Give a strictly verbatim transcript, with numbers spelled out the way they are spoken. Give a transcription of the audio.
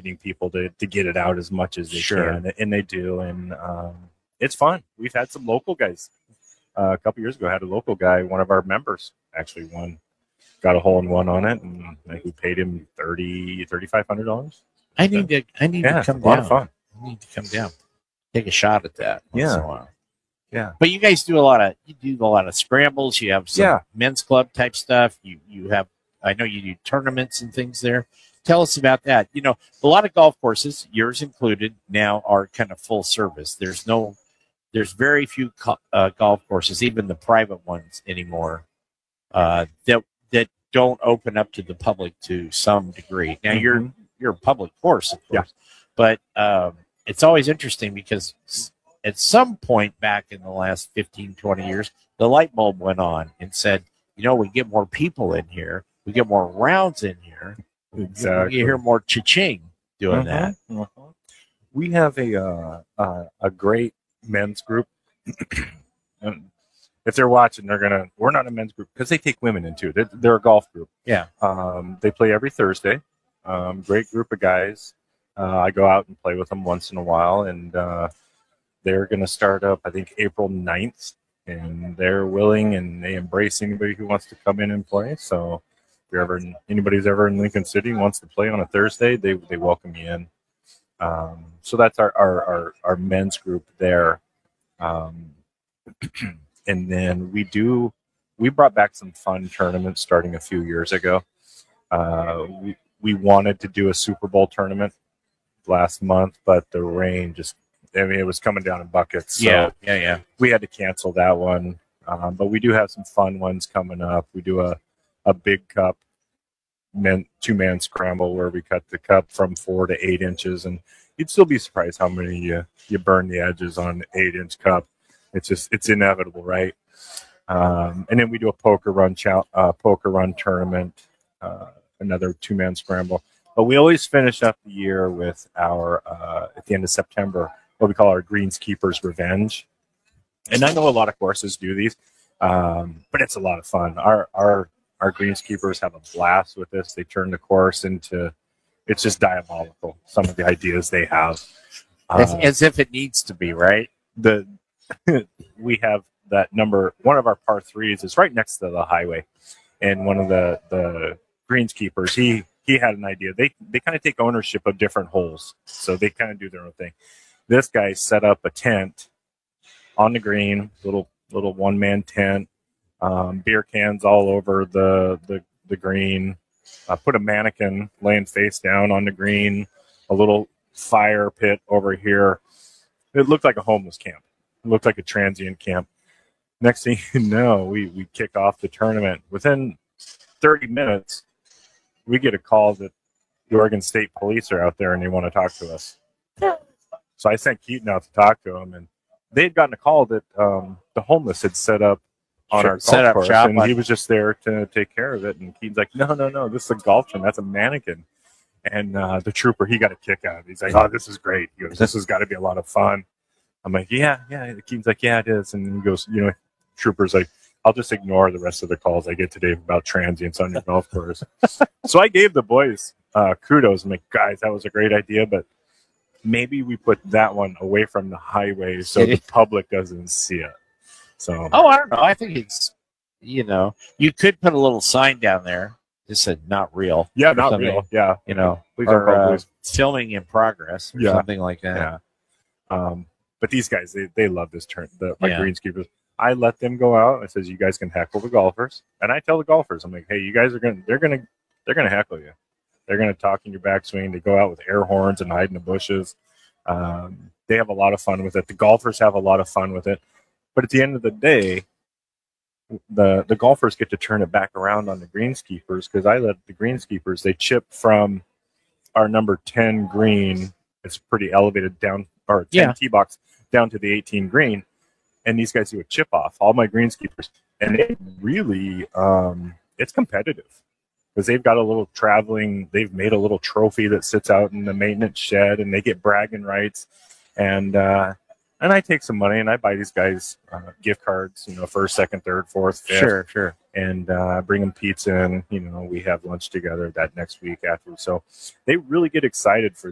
marketing people to, to get it out as much as they Sure. can, and they do. And um, it's fun. We've had some local guys. Uh, a couple years ago, I had a local guy, one of our members, actually won, got a hole in one on it, and I think we paid him thirty, thirty-five hundred dollars. I need to. I need Yeah, to come a lot down. of fun. I need to come down, take a shot at that. Once Yeah. in a while. Yeah. But you guys do a lot of you do a lot of scrambles. You have some Yeah. men's club type stuff. You you have I know you do tournaments and things there. Tell us about that. You know, a lot of golf courses, yours included, now are kind of full service. There's no, there's very few co- uh, golf courses, even the private ones anymore, uh, that that don't open up to the public to some degree. Now Mm-hmm. you're you're a public course, of course, Yeah. but um, it's always interesting because at some point back in the last fifteen, twenty years, the light bulb went on and said, you know, we get more people in here. We get more rounds in here. Exactly. You hear more cha-ching doing Uh-huh, that. uh-huh. We have a uh, uh, a great men's group. And if they're watching, they're gonna. We're not a men's group because they take women in too. They're, they're a golf group. Yeah. Um, they play every Thursday. Um, great group of guys. Uh, I go out and play with them once in a while, and uh, they're going to start up, I think, April ninth, and they're willing and they embrace anybody who wants to come in and play. So if you're ever in, anybody's ever in Lincoln City and wants to play on a Thursday, they, they welcome you in. Um, so that's our, our, our, our men's group there. Um, and then we do, we brought back some fun tournaments starting a few years ago. Uh, we, we wanted to do a Super Bowl tournament last month, but the rain just, I mean, it was coming down in buckets. So yeah, yeah, yeah. we had to cancel that one. Um, but we do have some fun ones coming up. We do a, a big cup, men, two-man scramble where we cut the cup from four to eight inches. And you'd still be surprised how many you, you burn the edges on an eight-inch cup. It's just, it's inevitable, right? Um, and then we do a poker run, chow, uh, poker run tournament, uh, another two-man scramble. But we always finish up the year with our, uh, at the end of September, what we call our Greenskeepers Revenge. And I know a lot of courses do these, um, but it's a lot of fun. Our our our greenskeepers have a blast with this. They turn the course into, it's just diabolical, some of the ideas they have. As, Uh, as if it needs to be, right? the we have that number, one of our par threes is right next to the highway. And one of the, the greenskeepers, he he had an idea. They they kind of take ownership of different holes. So they kind of do their own thing. This guy set up a tent on the green, little little one man tent, um, beer cans all over the the, the green. Uh, put a mannequin laying face down on the green, a little fire pit over here. It looked like a homeless camp. It looked like a transient camp. Next thing you know, we we kick off the tournament. Within thirty minutes, we get a call that the Oregon State Police are out there and they want to talk to us. So I sent Keaton out to talk to him, and they had gotten a call that um, the homeless had set up on Sure, our set golf up course, shop and on- he was just there to take care of it. And Keaton's like, no, no, no, this is a golf tournament. That's a mannequin. And uh, the trooper, he got a kick out of it. He's like, oh, this is great. He goes, this has got to be a lot of fun. I'm like, yeah, yeah. Keaton's like, yeah, it is. And he goes, you know, trooper's like, I'll just ignore the rest of the calls I get today about transients on your golf course. So I gave the boys uh, kudos. I'm like, guys, that was a great idea, but maybe we put that one away from the highway so the public doesn't see it. So, Oh, I don't know. I think it's, you know, you could put a little sign down there that said "not real." yeah, or not something, real. Yeah, You know, Please don't or call uh, police. filming in progress or Yeah. something like that. Yeah. Um, but these guys, they, they love this turn. The my Yeah. greenskeepers. I let them go out. I says, you guys can heckle the golfers, and I tell the golfers, I'm like, hey, you guys are gonna, they're gonna, they're gonna heckle you. They're gonna talk in your backswing. They go out with air horns and hide in the bushes. Um, they have a lot of fun with it. The golfers have a lot of fun with it. But at the end of the day, the the golfers get to turn it back around on the greenskeepers, because I let the greenskeepers, they chip from our number ten green. It's pretty elevated down, or ten Yeah. tee box down to the eighteen green. And these guys do a chip off, all my greenskeepers. And it really, um, it's competitive, because they've got a little traveling, they've made a little trophy that sits out in the maintenance shed, and they get bragging rights. And, uh, and I take some money and I buy these guys uh, gift cards, you know, first, second, third, fourth, fifth. Sure, sure. And uh, bring them pizza, and, you know, we have lunch together that next week after. So they really get excited for